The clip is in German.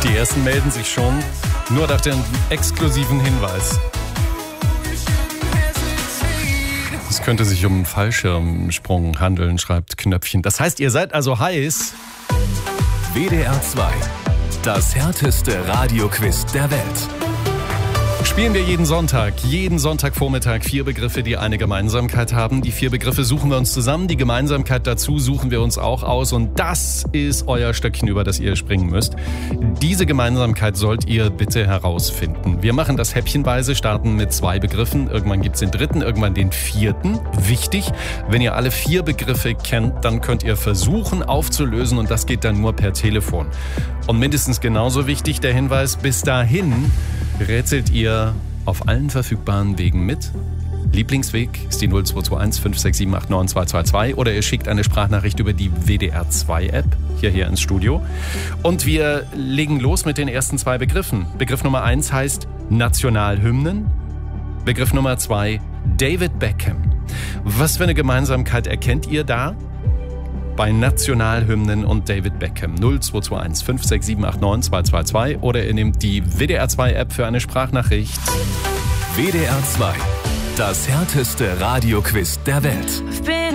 Die ersten melden sich schon, nur nach dem exklusiven Hinweis. Es könnte sich um einen Fallschirmsprung handeln, schreibt Knöpfchen. Das heißt, ihr seid also heiß. WDR 2, das härteste Radioquiz der Welt. Spielen wir jeden Sonntagvormittag 4 Begriffe, die eine Gemeinsamkeit haben. Die 4 Begriffe suchen wir uns zusammen, die Gemeinsamkeit dazu suchen wir uns auch aus und das ist euer Stöckchen, über das ihr springen müsst. Diese Gemeinsamkeit sollt ihr bitte herausfinden. Wir machen das häppchenweise, starten mit 2 Begriffen, irgendwann gibt's den 3., irgendwann den 4. Wichtig, wenn ihr alle 4 Begriffe kennt, dann könnt ihr versuchen aufzulösen und das geht dann nur per Telefon. Und mindestens genauso wichtig der Hinweis, bis dahin rätselt ihr auf allen verfügbaren Wegen mit. Lieblingsweg ist die 0221 567 89222 oder ihr schickt eine Sprachnachricht über die WDR 2 App hierher ins Studio. Und wir legen los mit den ersten 2 Begriffen. Begriff Nummer 1 heißt Nationalhymnen. Begriff Nummer 2 David Beckham. Was für eine Gemeinsamkeit erkennt ihr da? Bei Nationalhymnen und David Beckham 0221 567 89222 oder ihr nehmt die WDR 2 App für eine Sprachnachricht. WDR 2, das härteste Radioquiz der Welt.